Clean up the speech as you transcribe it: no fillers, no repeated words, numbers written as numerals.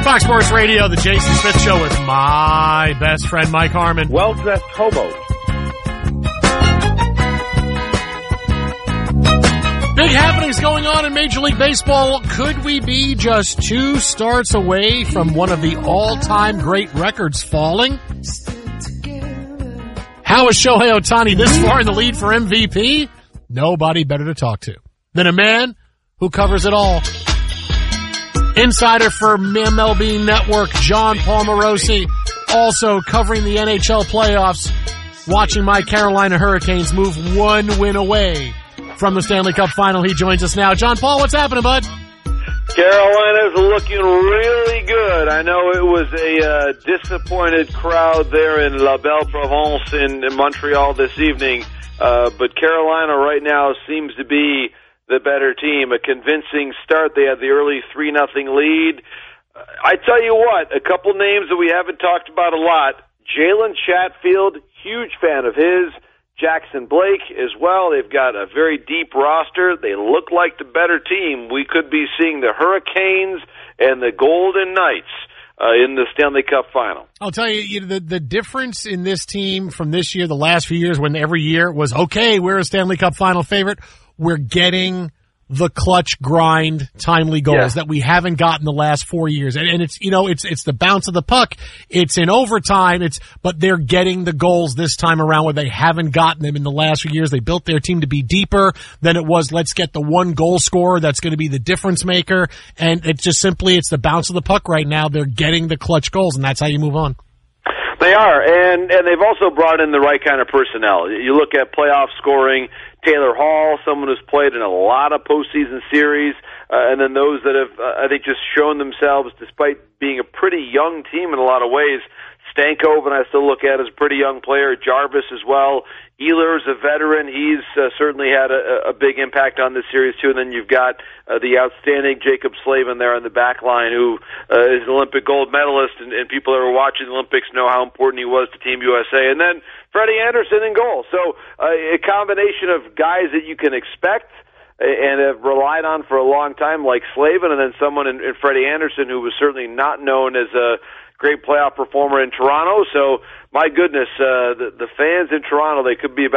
Fox Sports Radio, the Jason Smith Show with my best friend, Mike Harmon. Well-dressed hobos. Big happenings going on in Major League Baseball. Could we be just 2 starts away from one of the all-time great records falling? How is Shohei Ohtani this far in the lead for MVP? Nobody better to talk to than a man who covers it all. Insider for MLB Network, John Paul Morosi, also covering the NHL playoffs, watching my Carolina Hurricanes move 1 win away from the Stanley Cup Final. He joins us now. John Paul, what's happening, bud? Carolina's looking really good. I know it was a disappointed crowd there in La Belle Provence in Montreal this evening, but Carolina right now seems to be the better team. A convincing start. They had the early 3-0 lead. I tell you what, a couple names that we haven't talked about a lot. Jalen Chatfield, huge fan of his. Jackson Blake as well. They've got a very deep roster. They look like the better team. We could be seeing the Hurricanes and the Golden Knights in the Stanley Cup Final. I'll tell you, the difference in this team from this year, the last few years, when every year was, okay, we're a Stanley Cup Final favorite, we're getting the clutch grind, timely goals that we haven't gotten the last 4 years. And it's, it's the bounce of the puck. It's in overtime. But they're getting the goals this time around where they haven't gotten them in the last few years. They built their team to be deeper than it was. Let's get the one goal scorer that's going to be the difference maker. And it's just simply, it's the bounce of the puck right now. They're getting the clutch goals, and that's how you move on. They are, and they've also brought in the right kind of personnel. You look at playoff scoring, Taylor Hall, someone who's played in a lot of postseason series, and then those that have, I think, just shown themselves despite being a pretty young team in a lot of ways. Stankoven, I still look at as a pretty young player. Jarvis as well. Ehlers, a veteran. He's certainly had a big impact on this series, too. And then you've got the outstanding Jacob Slavin there on the back line, who is an Olympic gold medalist, and people that are watching the Olympics know how important he was to Team USA. And then Freddie Anderson in goal. So a combination of guys that you can expect and have relied on for a long time, like Slavin, and then someone in Freddie Anderson who was certainly not known as a great playoff performer in Toronto. So, my goodness, the fans in Toronto, they could be about